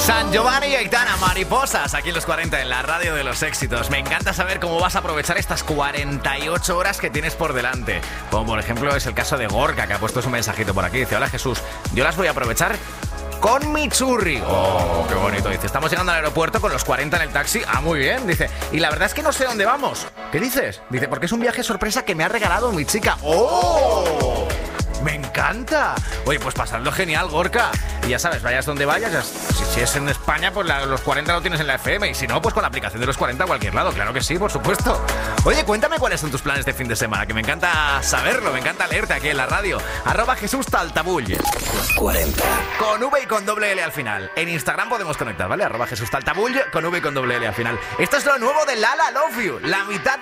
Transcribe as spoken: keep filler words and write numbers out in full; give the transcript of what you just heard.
San Giovanni y Aitana, Mariposas, aquí en los cuarenta, en la radio de los éxitos. Me encanta saber cómo vas a aprovechar estas cuarenta y ocho horas que tienes por delante. Como por ejemplo es el caso de Gorka, que ha puesto su mensajito por aquí. Dice: hola Jesús, yo las voy a aprovechar con mi churri. Oh, qué bonito. Dice: estamos llegando al aeropuerto con los cuarenta en el taxi. Ah, muy bien. Dice: y la verdad es que no sé dónde vamos. ¿Qué dices? Dice: porque es un viaje sorpresa que me ha regalado mi chica. ¡Oh! ¡Me encanta! Oye, pues pasadlo genial, Gorka. Y ya sabes, vayas donde vayas, ya, si, si es en España, pues la, los cuarenta lo tienes en la F M. Y si no, pues con la aplicación de los cuarenta a cualquier lado. Claro que sí, por supuesto. Oye, cuéntame cuáles son tus planes de fin de semana, que me encanta saberlo, me encanta leerte aquí en la radio. Arroba Jesús Taltabull. Los cuarenta. Con V y con doble L al final. En Instagram podemos conectar, ¿vale? Arroba Jesús Taltabull con V y con doble L al final. Esto es lo nuevo de Lala Love You, la mitad de